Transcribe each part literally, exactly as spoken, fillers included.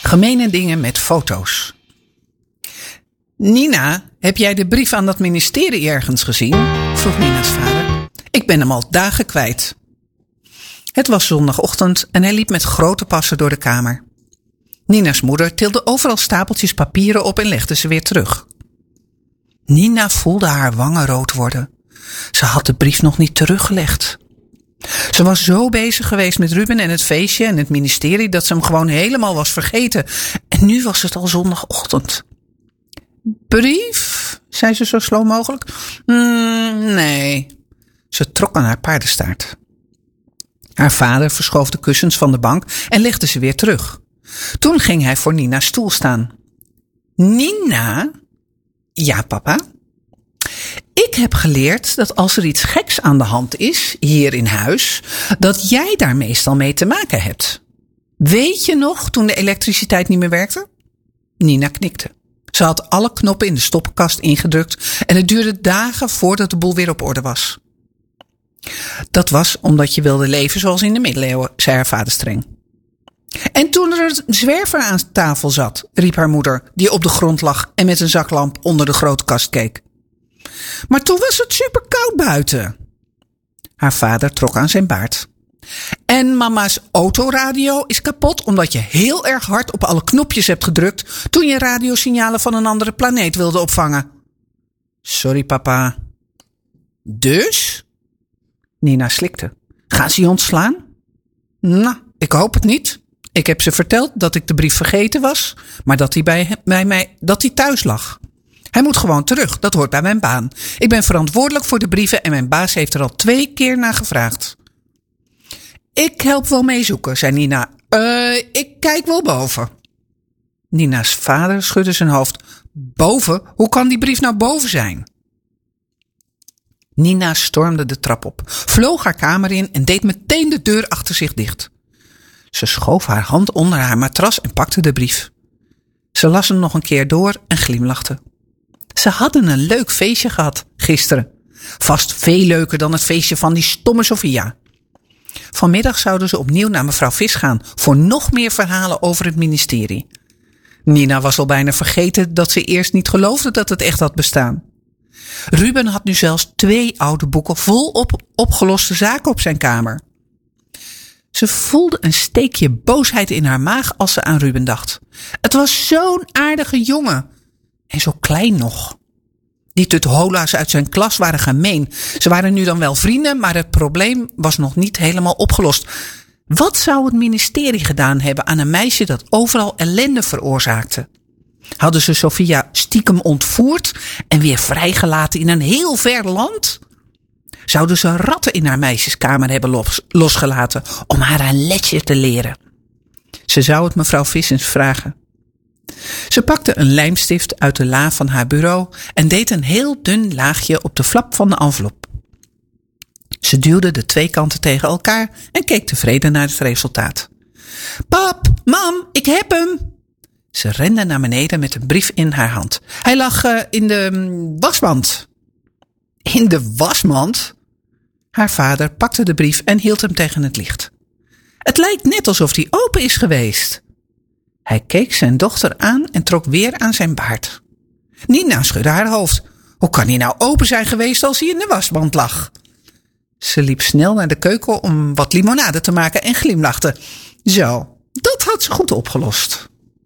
Gemene dingen met foto's. Nina, heb jij de brief aan dat ministerie ergens gezien? Vroeg Nina's vader. Ik ben hem al dagen kwijt. Het was zondagochtend en hij liep met grote passen door de kamer. Nina's moeder tilde overal stapeltjes papieren op en legde ze weer terug. Nina voelde haar wangen rood worden. Ze had de brief nog niet teruggelegd. Ze was zo bezig geweest met Ruben en het feestje en het ministerie dat ze hem gewoon helemaal was vergeten. En nu was het al zondagochtend. Brief? Zei ze zo slow mogelijk. Mm, nee. Ze trok aan haar paardenstaart. Haar vader verschoof de kussens van de bank en legde ze weer terug. Toen ging hij voor Nina's stoel staan. Nina? Ja, papa? Ik heb geleerd dat als er iets geks aan de hand is, hier in huis, dat jij daar meestal mee te maken hebt. Weet je nog toen de elektriciteit niet meer werkte? Nina knikte. Ze had alle knoppen in de stoppenkast ingedrukt en het duurde dagen voordat de boel weer op orde was. Dat was omdat je wilde leven zoals in de middeleeuwen, zei haar vader streng. En toen er een zwerver aan tafel zat, riep haar moeder, die op de grond lag en met een zaklamp onder de grote kast keek. Maar toen was het super koud buiten. Haar vader trok aan zijn baard. En mama's autoradio is kapot omdat je heel erg hard op alle knopjes hebt gedrukt toen je radiosignalen van een andere planeet wilde opvangen. Sorry, papa. Dus? Nina slikte. Gaan ze je ontslaan? Nou, ik hoop het niet. Ik heb ze verteld dat ik de brief vergeten was, maar dat hij bij, bij mij, dat hij thuis lag. Hij moet gewoon terug, dat hoort bij mijn baan. Ik ben verantwoordelijk voor de brieven en mijn baas heeft er al twee keer naar gevraagd. Ik help wel meezoeken, zei Nina. Uh, ik kijk wel boven. Nina's vader schudde zijn hoofd. Boven? Hoe kan die brief nou boven zijn? Nina stormde de trap op, vloog haar kamer in en deed meteen de deur achter zich dicht. Ze schoof haar hand onder haar matras en pakte de brief. Ze las hem nog een keer door en glimlachte. Ze hadden een leuk feestje gehad gisteren. Vast veel leuker dan het feestje van die stomme Sofia. Vanmiddag zouden ze opnieuw naar mevrouw Vis gaan voor nog meer verhalen over het ministerie. Nina was al bijna vergeten dat ze eerst niet geloofde dat het echt had bestaan. Ruben had nu zelfs twee oude boeken vol op opgeloste zaken op zijn kamer. Ze voelde een steekje boosheid in haar maag als ze aan Ruben dacht. Het was zo'n aardige jongen. En zo klein nog. Die tuthola's uit zijn klas waren gemeen. Ze waren nu dan wel vrienden, maar het probleem was nog niet helemaal opgelost. Wat zou het ministerie gedaan hebben aan een meisje dat overal ellende veroorzaakte? Hadden ze Sofia stiekem ontvoerd en weer vrijgelaten in een heel ver land? Zouden ze ratten in haar meisjeskamer hebben los, losgelaten om haar een lesje te leren? Ze zou het mevrouw Vissens vragen. Ze pakte een lijmstift uit de la van haar bureau en deed een heel dun laagje op de flap van de envelop. Ze duwde de twee kanten tegen elkaar en keek tevreden naar het resultaat. Pap, mam, ik heb hem! Ze rende naar beneden met een brief in haar hand. Hij lag uh, in de um, wasmand. In de wasmand? Haar vader pakte de brief en hield hem tegen het licht. Het lijkt net alsof die open is geweest. Hij keek zijn dochter aan en trok weer aan zijn baard. Nina schudde haar hoofd. Hoe kan hij nou open zijn geweest als hij in de wasmand lag? Ze liep snel naar de keuken om wat limonade te maken en glimlachte. Zo, dat had ze goed opgelost.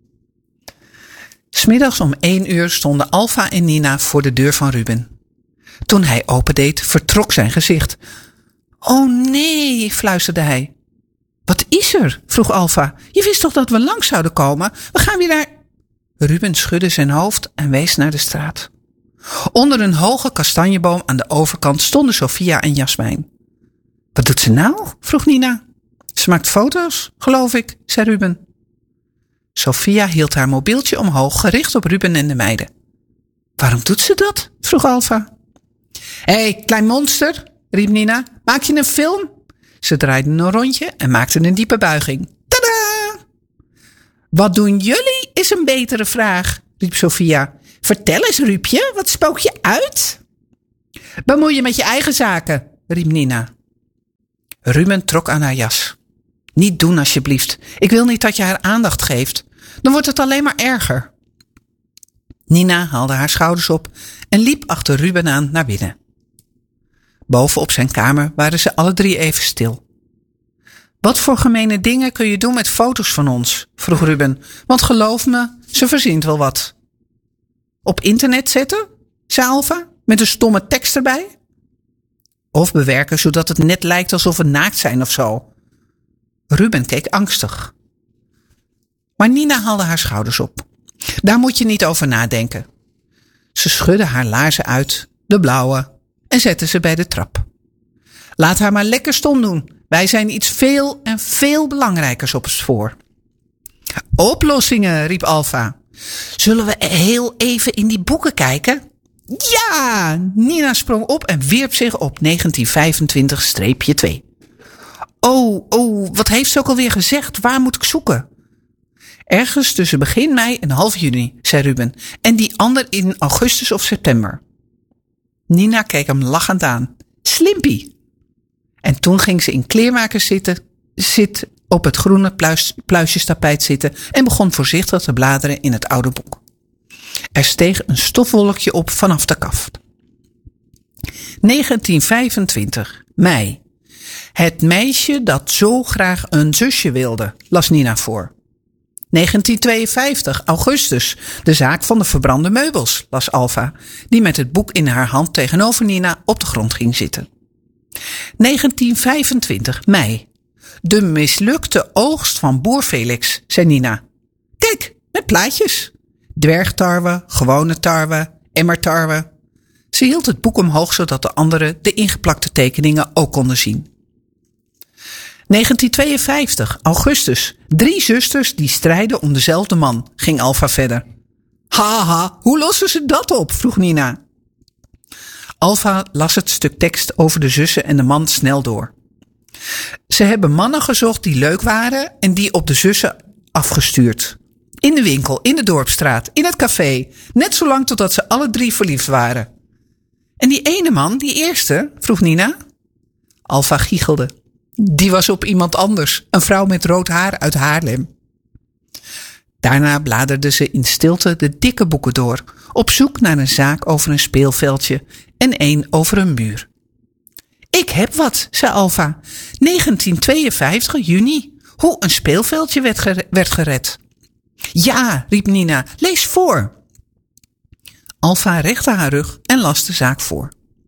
'S Middags om één uur stonden Alfa en Nina voor de deur van Ruben. Toen hij opendeed, vertrok zijn gezicht. Oh nee, fluisterde hij. Wat is er? Vroeg Alfa. Je wist toch dat we langs zouden komen? We gaan weer naar... Ruben schudde zijn hoofd en wees naar de straat. Onder een hoge kastanjeboom aan de overkant stonden Sofia en Jasmijn. Wat doet ze nou? Vroeg Nina. Ze maakt foto's, geloof ik, zei Ruben. Sofia hield haar mobieltje omhoog, gericht op Ruben en de meiden. Waarom doet ze dat? Vroeg Alfa. Hé, hey, klein monster, riep Nina. Maak je een film? Ze draaiden een rondje en maakten een diepe buiging. Tadaa! Wat doen jullie, is een betere vraag, riep Sofia. Vertel eens, Ruupje, wat spook je uit? Bemoei je met je eigen zaken, riep Nina. Ruben trok aan haar jas. Niet doen alsjeblieft. Ik wil niet dat je haar aandacht geeft. Dan wordt het alleen maar erger. Nina haalde haar schouders op en liep achter Ruben aan naar binnen. Boven op zijn kamer waren ze alle drie even stil. Wat voor gemene dingen kun je doen met foto's van ons? Vroeg Ruben, want geloof me, ze verzint wel wat. Op internet zetten? Zei Alfa, met een stomme tekst erbij? Of bewerken zodat het net lijkt alsof we naakt zijn of zo. Ruben keek angstig. Maar Nina haalde haar schouders op. Daar moet je niet over nadenken. Ze schudde haar laarzen uit, de blauwe, en zette ze bij de trap. Laat haar maar lekker stom doen. Wij zijn iets veel en veel belangrijkers op het spoor. Oplossingen, riep Alfa. Zullen we heel even in die boeken kijken? Ja! Nina sprong op en wierp zich op negentien vijfentwintig twee. Oh, oh, wat heeft ze ook alweer gezegd? Waar moet ik zoeken? Ergens tussen begin mei en half juni, zei Ruben. En die ander in augustus of september. Nina keek hem lachend aan. Slimpie! En toen ging ze in kleermakers zitten, zit op het groene pluis, pluisjestapijt zitten en begon voorzichtig te bladeren in het oude boek. Er steeg een stofwolkje op vanaf de kaft. negentien vijfentwintig mei. Het meisje dat zo graag een zusje wilde, las Nina voor. negentien tweeënvijftig augustus. De zaak van de verbrande meubels, las Alfa, die met het boek in haar hand tegenover Nina op de grond ging zitten. negentien vijfentwintig mei. De mislukte oogst van boer Felix, zei Nina. Kijk, met plaatjes. Dwergtarwe, gewone tarwe, emmertarwe. Ze hield het boek omhoog zodat de anderen de ingeplakte tekeningen ook konden zien. negentien tweeënvijftig augustus. Drie zusters die strijden om dezelfde man, ging Alfa verder. Haha, hoe lossen ze dat op? Vroeg Nina. Alfa las het stuk tekst over de zussen en de man snel door. Ze hebben mannen gezocht die leuk waren en die op de zussen afgestuurd. In de winkel, in de dorpsstraat, in het café. Net zolang totdat ze alle drie verliefd waren. En die ene man, die eerste, vroeg Nina. Alfa giechelde. Die was op iemand anders, een vrouw met rood haar uit Haarlem. Daarna bladerde ze in stilte de dikke boeken door, op zoek naar een zaak over een speelveldje en één over een muur. Ik heb wat, zei Alfa. negentien tweeënvijftig juni, hoe een speelveldje werd, gere- werd gered. Ja, riep Nina, lees voor. Alfa richtte haar rug en las de zaak voor.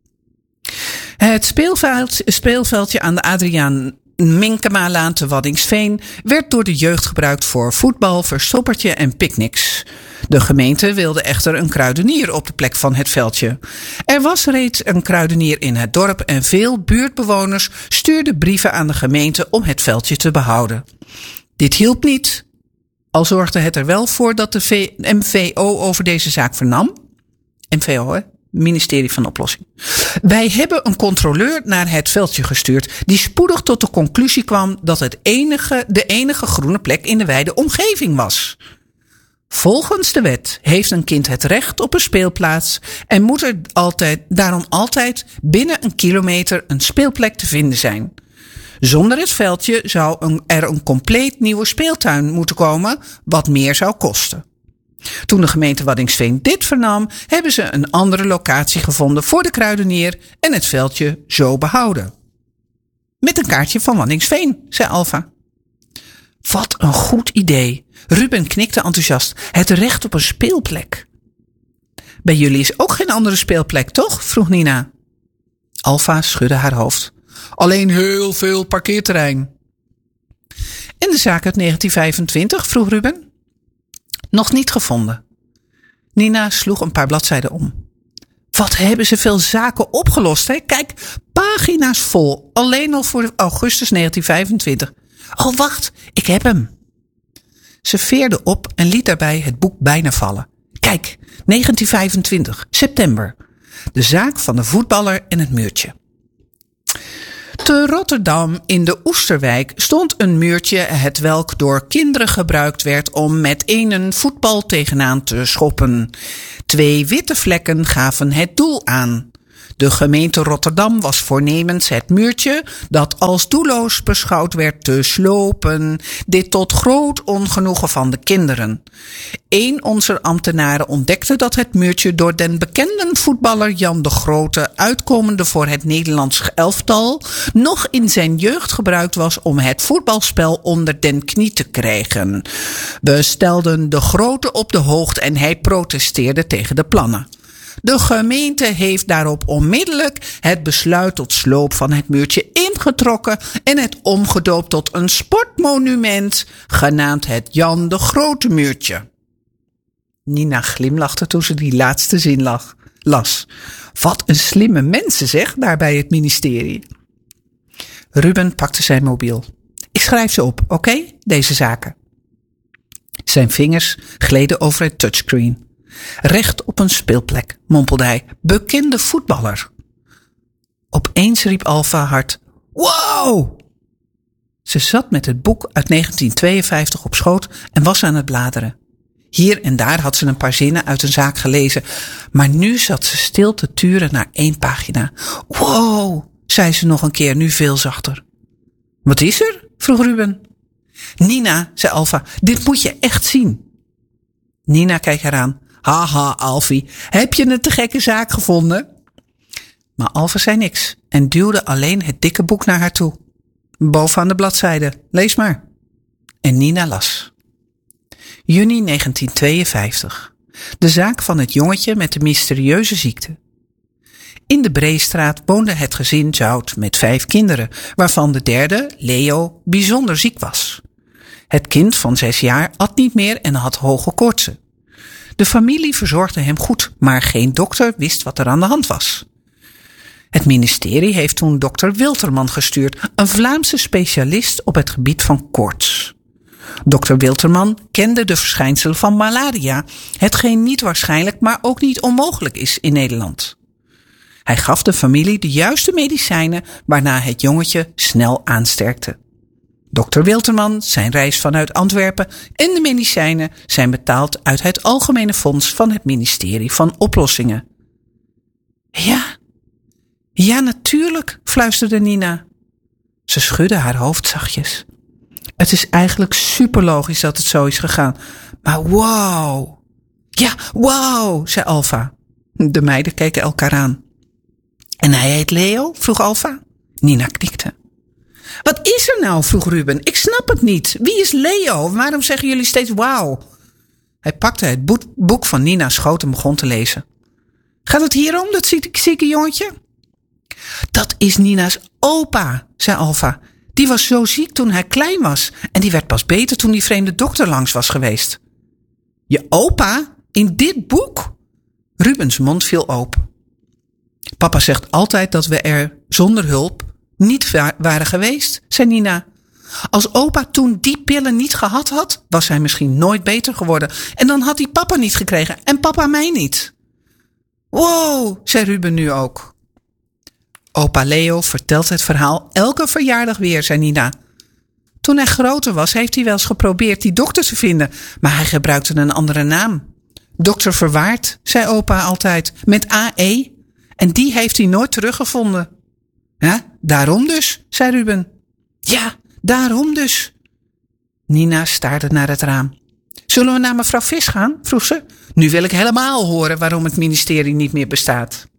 Het speelveld, speelveldje aan de Adriaan Minkemalaan te Waddinxveen werd door de jeugd gebruikt voor voetbal, verstoppertje en picknicks. De gemeente wilde echter een kruidenier op de plek van het veldje. Er was reeds een kruidenier in het dorp en veel buurtbewoners stuurden brieven aan de gemeente om het veldje te behouden. Dit hielp niet, al zorgde het er wel voor dat de M V O over deze zaak vernam. M V O, hè? Ministerie van Oplossing. Wij hebben een controleur naar het veldje gestuurd die spoedig tot de conclusie kwam dat het enige, de enige groene plek in de wijde omgeving was. Volgens de wet heeft een kind het recht op een speelplaats en moet er altijd, daarom altijd binnen een kilometer een speelplek te vinden zijn. Zonder het veldje zou een, er een compleet nieuwe speeltuin moeten komen, wat meer zou kosten. Toen de gemeente Waddinxveen dit vernam, hebben ze een andere locatie gevonden voor de kruidenier en het veldje zo behouden. Met een kaartje van Waddinxveen, zei Alfa. Wat een goed idee. Ruben knikte enthousiast. Het recht op een speelplek. Bij jullie is ook geen andere speelplek, toch? Vroeg Nina. Alfa schudde haar hoofd. Alleen heel veel parkeerterrein. En de zaak uit negentien vijfentwintig, vroeg Ruben. Nog niet gevonden. Nina sloeg een paar bladzijden om. Wat hebben ze veel zaken opgelost, hè? Kijk, pagina's vol. Alleen al voor augustus negentien vijfentwintig. Oh, wacht, ik heb hem. Ze veerde op en liet daarbij het boek bijna vallen. Kijk, negentien vijfentwintig, september. De zaak van de voetballer en het muurtje. Te Rotterdam in de Oesterwijk stond een muurtje hetwelk door kinderen gebruikt werd om met een voetbal tegenaan te schoppen. Twee witte vlekken gaven het doel aan. De gemeente Rotterdam was voornemens het muurtje, dat als doelloos beschouwd werd, te slopen. Dit tot groot ongenoegen van de kinderen. Een onze ambtenaren ontdekte dat het muurtje door den bekende voetballer Jan de Grote, uitkomende voor het Nederlands elftal, nog in zijn jeugd gebruikt was om het voetbalspel onder den knie te krijgen. We stelden de Grote op de hoogte en hij protesteerde tegen de plannen. De gemeente heeft daarop onmiddellijk het besluit tot sloop van het muurtje ingetrokken en het omgedoopt tot een sportmonument, genaamd het Jan de Grote muurtje. Nina glimlachte toen ze die laatste zin lag, las. Wat een slimme mensen, zeg, daar bij het ministerie. Ruben pakte zijn mobiel. Ik schrijf ze op, oké, okay? Deze zaken. Zijn vingers gleden over het touchscreen. Recht op een speelplek, mompelde hij. Bekende voetballer. Opeens riep Alfa hard. Wow! Ze zat met het boek uit negentien tweeënvijftig op schoot en was aan het bladeren. Hier en daar had ze een paar zinnen uit een zaak gelezen, maar nu zat ze stil te turen naar één pagina. Wow, zei ze nog een keer, nu veel zachter. Wat is er? Vroeg Ruben. Nina, zei Alfa, dit moet je echt zien. Nina keek haar aan. Haha, Alfie, heb je een te gekke zaak gevonden? Maar Alfa zei niks en duwde alleen het dikke boek naar haar toe. Bovenaan de bladzijde, lees maar. En Nina las. Juni negentien tweeënvijftig. De zaak van het jongetje met de mysterieuze ziekte. In de Breestraat woonde het gezin Zout met vijf kinderen, waarvan de derde, Leo, bijzonder ziek was. Het kind van zes jaar at niet meer en had hoge koortsen. De familie verzorgde hem goed, maar geen dokter wist wat er aan de hand was. Het ministerie heeft toen dokter Wilterman gestuurd, een Vlaamse specialist op het gebied van koorts. dokter Wilterman kende de verschijnselen van malaria, hetgeen niet waarschijnlijk, maar ook niet onmogelijk is in Nederland. Hij gaf de familie de juiste medicijnen, waarna het jongetje snel aansterkte. dokter Wilterman, zijn reis vanuit Antwerpen en de medicijnen zijn betaald uit het Algemene Fonds van het ministerie van Oplossingen. Ja, ja natuurlijk, fluisterde Nina. Ze schudde haar hoofd zachtjes. Het is eigenlijk superlogisch dat het zo is gegaan. Maar wow. Ja, wow, zei Alfa. De meiden keken elkaar aan. En hij heet Leo? Vroeg Alfa. Nina knikte. Wat is er nou? Vroeg Ruben. Ik snap het niet. Wie is Leo? Waarom zeggen jullie steeds wauw? Hij pakte het boek van Nina's schoot en begon te lezen. Gaat het hier om, dat zieke jongetje? Dat is Nina's opa, zei Alfa. Die was zo ziek toen hij klein was. En die werd pas beter toen die vreemde dokter langs was geweest. Je opa? In dit boek? Rubens mond viel open. Papa zegt altijd dat we er zonder hulp niet waren geweest, zei Nina. Als opa toen die pillen niet gehad had, was hij misschien nooit beter geworden. En dan had hij papa niet gekregen en papa mij niet. Wow, zei Ruben nu ook. Opa Leo vertelt het verhaal elke verjaardag weer, zei Nina. Toen hij groter was, heeft hij wel eens geprobeerd die dokter te vinden, maar hij gebruikte een andere naam. Dokter Verwaard, zei opa altijd, met A E. En die heeft hij nooit teruggevonden. Ja, daarom dus, zei Ruben. Ja, daarom dus. Nina staarde naar het raam. Zullen we naar mevrouw Vis gaan? Vroeg ze. Nu wil ik helemaal horen waarom het ministerie niet meer bestaat.